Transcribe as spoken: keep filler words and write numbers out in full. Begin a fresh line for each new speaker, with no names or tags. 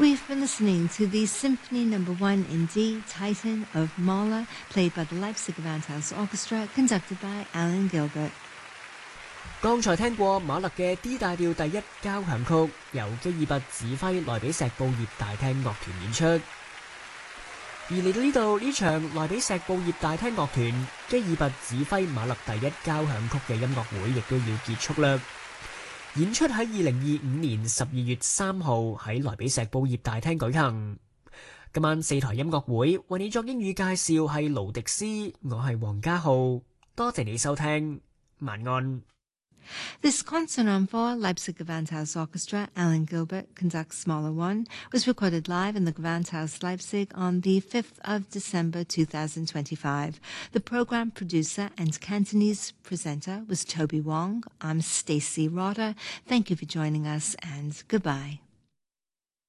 We've been listening to the Symphony Number One in D, Titan of Mahler, played by the Leipzig Gewandhaus Orchestra, conducted by Alan Gilbert.
剛才聽過馬勒嘅 D 大調第一交響曲，由基爾伯指揮萊比錫布葉大廳樂團演出。而嚟到呢度，呢場萊比錫布葉大廳樂團基爾伯指揮馬勒第一交響曲嘅音樂會亦都要結束啦。演出喺二零二五年十二月三號喺萊比錫布葉大廳舉行。今晚四台音樂會為你作英語介紹係盧迪斯，我係黃家浩，多謝你收聽，晚安。
This concert on four Leipzig Gewandhaus Orchestra, Alan Gilbert conducts Mahler one, was recorded live in the Gewandhaus Leipzig on the fifth of December two thousand twenty-five. The program producer and Cantonese presenter was Toby Wong. I'm Stacey Rotter. Thank you for joining us and goodbye.